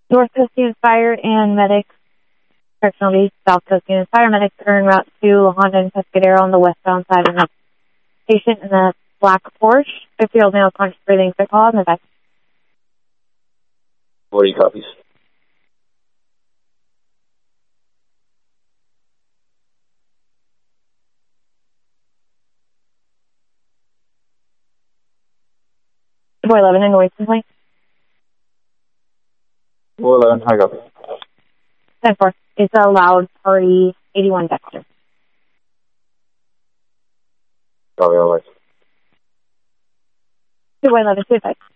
North Coast Unit Fire and medics, correctional base, South Coast Unit Fire medics are en route to Honda and Pescadero on the westbound side of the patient in the black Porsche. 50-year-old male conscious breathing, quick call on the back. 40 copies. Boy 11 and noise complaint. 411, high copy. 10-4. It's a loud party 81 Dexter. Copy, all right. 2 11, 2 5.